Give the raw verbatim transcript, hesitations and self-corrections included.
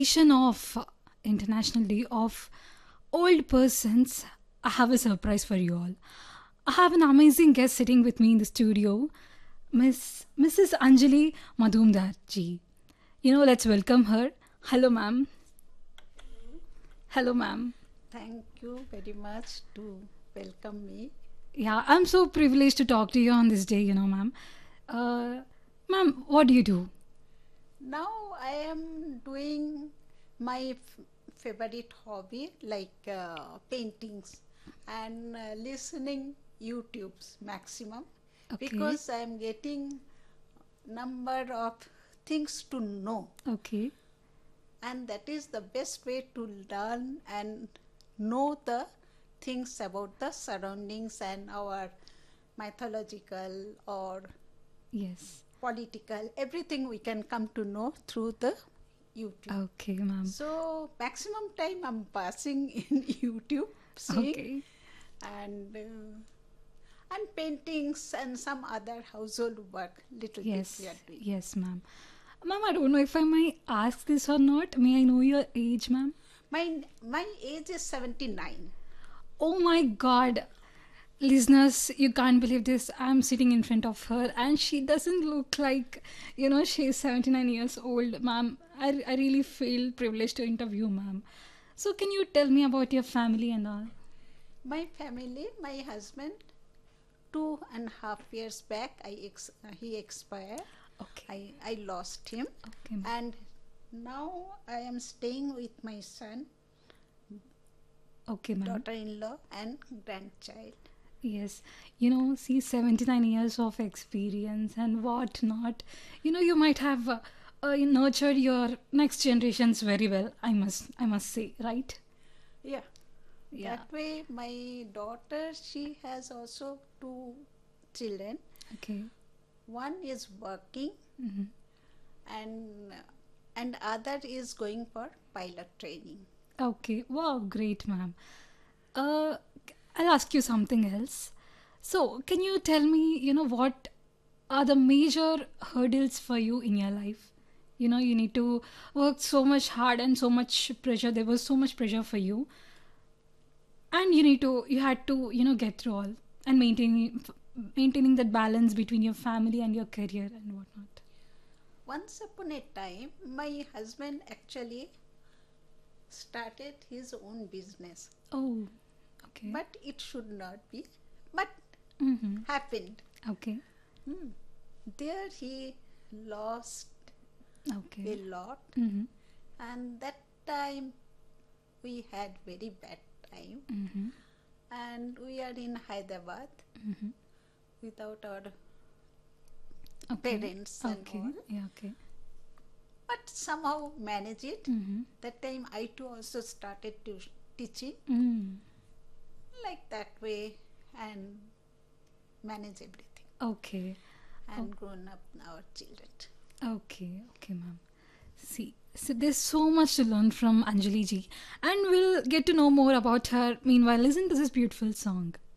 occasion of uh, International Day of Old Persons, I have a surprise for you all. I have an amazing guest sitting with me in the studio, Miss Missus Anjali Madhumdar ji. You know, let's welcome her. Hello, ma'am. Hello, ma'am. Thank you very much to welcome me. Yeah, I'm so privileged to talk to you on this day, you know, ma'am. Uh, ma'am, what do you do? Now I am doing my f- favorite hobby like uh, paintings and uh, listening YouTube's maximum Okay, because I am getting number of things to know, okay, and that is the best way to learn and know the things about the surroundings and our mythological or yes. political, everything we can come to know through the YouTube. Okay, ma'am. So maximum time I'm passing in YouTube, seeing Okay. and uh, and paintings and some other household work. Little bit we Yes, are doing. yes, ma'am. Ma'am, I don't know if I may ask this or not. May I know your age, ma'am? My my age is seventy nine. Oh my god. Listeners, you can't believe this. I'm sitting in front of her and she doesn't look like, you know, she's seventy-nine years old, ma'am. I, I really feel privileged to interview, ma'am. So, can you tell me about your family and all? My family, my husband, two and a half years back, I ex- uh, he expired. Okay, I I lost him, okay, ma'am. and now I am staying with my son, Okay, ma'am. daughter-in-law, and grandchild. Yes, you know, see, seventy-nine years of experience and what not. You know, you might have uh, uh, nurtured your next generations very well, I must, I must say, right? Yeah, Yeah. that way my daughter, she has also two children. Okay. One is working, Hmm. and and other is going for pilot training. Okay. Wow, great, ma'am. Uh, I'll ask you something else. So, can you tell me, you know, what are the major hurdles for you in your life? You know, you need to work so much hard and so much pressure. There was so much pressure for you, and you need to, you had to, you know, get through all and maintaining, maintaining that balance between your family and your career and whatnot. Once upon a time, my husband actually started his own business, Oh, okay. but it should not be, but Mm-hmm. happened. Okay. Hmm. There he lost a Okay. lot, Mm-hmm. and that time we had very bad time, Mm-hmm. and we are in Hyderabad Mm-hmm. without our Okay. parents and Okay. all, Yeah. Okay. but somehow manage it. Mm-hmm. That time I too also started to teaching Mm. like that way and manage everything Okay. Oh, and grown up our children. okay. Okay, ma'am. See, so there's so much to learn from Anjali ji, and we'll get to know more about her. Meanwhile, listen to this beautiful song.